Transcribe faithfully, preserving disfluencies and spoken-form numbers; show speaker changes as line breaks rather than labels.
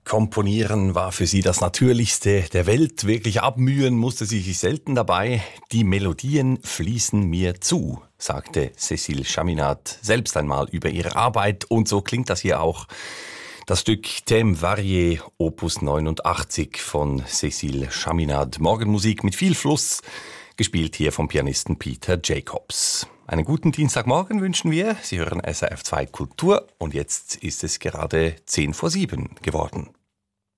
Komponieren war für sie das Natürlichste der Welt. Wirklich abmühen musste sie sich selten dabei. Die Melodien fließen mir zu, sagte Cécile Chaminade selbst einmal über ihre Arbeit. Und so klingt das hier auch. Das Stück Thème varié, Opus neunundachtzig von Cécile Chaminade. Morgenmusik mit viel Fluss, gespielt hier vom Pianisten Peter Jacobs. Einen guten Dienstagmorgen wünschen wir. Sie hören S R F zwei Kultur und jetzt ist es gerade zehn vor sieben geworden.